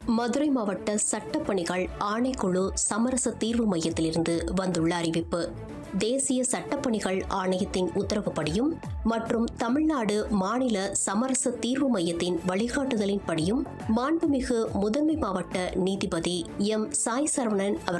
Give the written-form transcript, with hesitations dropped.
மதுரை மாவட்ட சட்டப்பணிகள் ஆணைக்குழு சமரச தீர்வு மையத்திலிருந்து வந்துள்ள அறிவிப்பு. தேசிய சட்டப்பணிகள் ஆணையத்தின் உத்தரவுப்படியும் மற்றும் தமிழ்நாடு மாநில சமரச தீர்வு மையத்தின் வழிகாட்டுதலின்படியும் மாண்புமிகு முதன்மை மாவட்ட நீதிபதி எம் சாய் சரவணன்